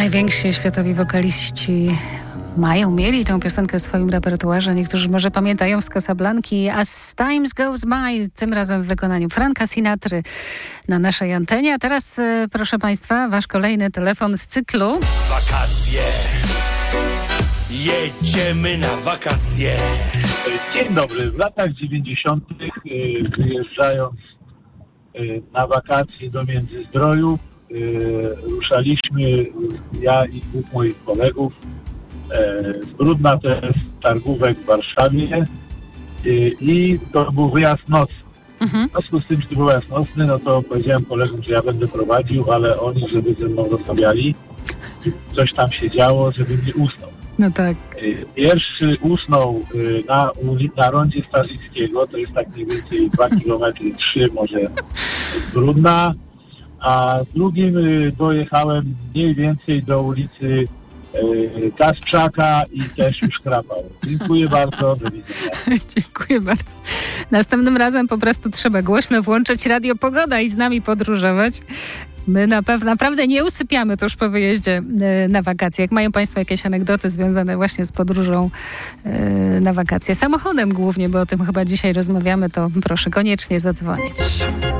Najwięksi światowi wokaliści mieli tę piosenkę w swoim repertuarze. Niektórzy może pamiętają z Casablanki. As Times Goes By, tym razem w wykonaniu Franka Sinatry na naszej antenie. A teraz, proszę Państwa, wasz kolejny telefon z cyklu. Wakacje. Jedziemy na wakacje. Dzień dobry. W latach 90. wyjeżdżając na wakacje do Międzyzdrojów, ruszaliśmy, ja i dwóch moich kolegów, z Brudna z targówek w Warszawie i to był wyjazd nocny. W związku z tym, że to był wyjazd nocny, no to powiedziałem kolegom, że ja będę prowadził, ale oni, żeby ze mną rozmawiali, coś tam się działo, żebym nie usnął. No tak. Pierwszy usnął na rondzie Starzyckiego, to jest tak mniej więcej 2 km, 3 może z Brudna, a z drugim dojechałem mniej więcej do ulicy Kasprzaka i też już chrapał. Dziękuję bardzo, do widzenia. Dziękuję bardzo. Następnym razem po prostu trzeba głośno włączyć Radio Pogoda i z nami podróżować. My naprawdę nie usypiamy tuż po wyjeździe na wakacje. Jak mają Państwo jakieś anegdoty związane właśnie z podróżą na wakacje, samochodem głównie, bo o tym chyba dzisiaj rozmawiamy, to proszę koniecznie zadzwonić.